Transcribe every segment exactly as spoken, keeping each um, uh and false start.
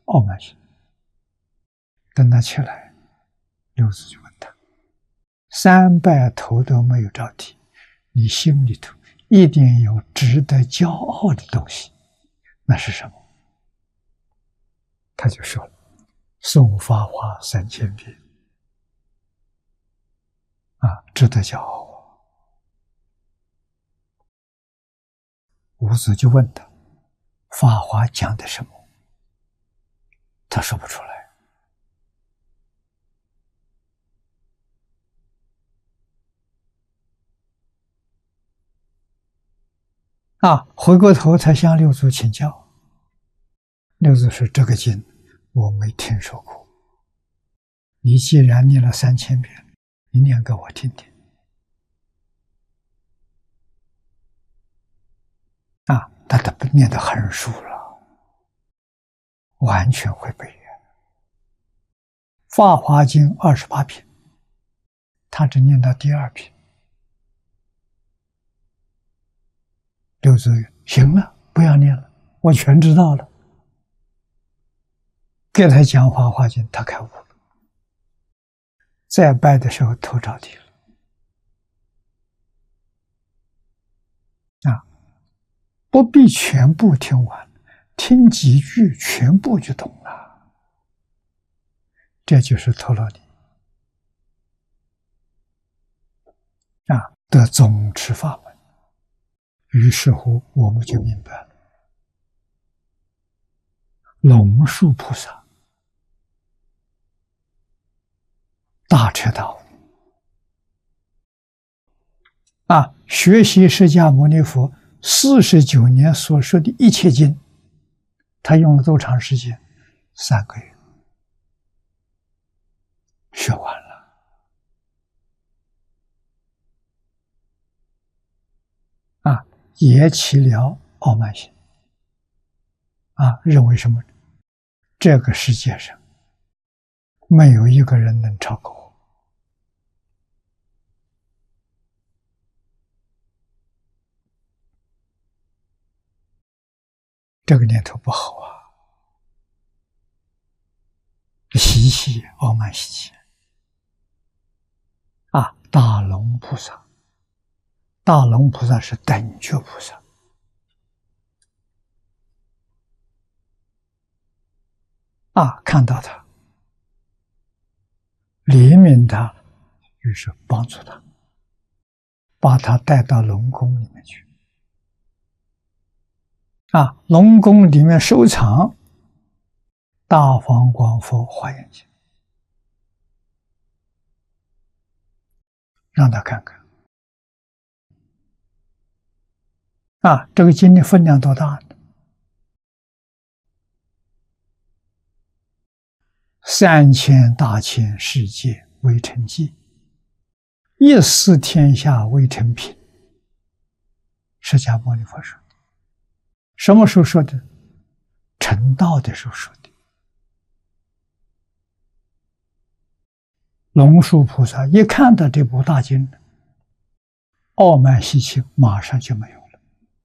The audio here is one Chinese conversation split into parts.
傲慢心。等他起来，六祖就问他：三拜头都没有着地，你心里头一定有值得骄傲的东西，那是什么？他就说了：诵法华三千遍啊，值得骄傲啊。五祖就问他：法华讲的什么？他说不出来。啊，回过头才向六祖请教。六祖说：这个经我没听说过，你既然念了三千遍，你念给我听听。啊，他他念得很熟了，完全会背。法华经二十八品，他只念到第二品。六祖行了，不要念了，我全知道了。给他讲法华经，他开悟了。再拜的时候头着地了。啊，不必全部听完，听几句全部就懂了。这就是陀罗尼啊，得总持法门。于是乎，我们就明白了，龙树菩萨大彻大悟啊！学习释迦牟尼佛四十九年所说的一切经，他用了多长时间？三个月学完了。啊，也起了傲慢心啊，认为什么？这个世界上没有一个人能超过我。这个念头不好啊，习气傲慢习气啊！大龙菩萨，大龙菩萨是等觉菩萨啊，看到他，怜悯他，于是帮助他，把他带到龙宫里面去。啊，龙宫里面收藏大方广佛华严经，让他看看啊，这个经的分量多大呢？三千大千世界为成绩，一思天下为成品。释迦牟尼佛说的，什么时候说的？成道的时候说的。龙树菩萨一看到这部大经，傲慢习气马上就没有了。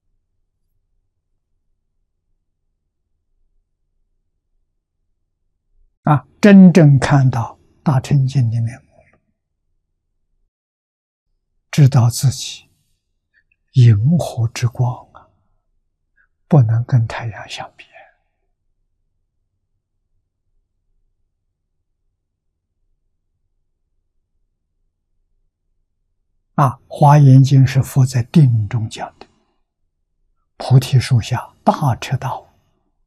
啊，真正看到大乘经的面目了，知道自己萤火之光啊，不能跟太阳相比。啊，华严经是佛在定中讲的，菩提树下大彻大悟，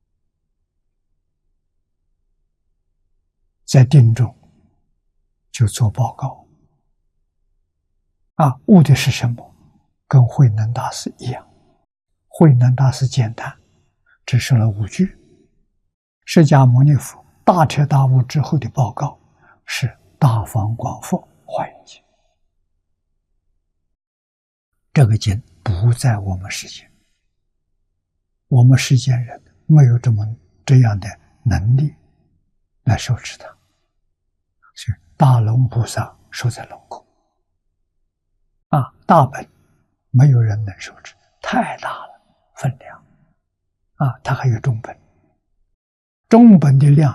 在定中就做报告。啊，悟的是什么？跟慧能大师一样。慧能大师简单，只说了五句。释迦牟尼佛大彻大悟之后的报告是大方广佛华严经。这个经不在我们世间，我们世间人没有这么这样的能力来受持它，所以大龙菩萨收在龙宫啊，大本没有人能受持，太大了分量啊，它还有中本中本的量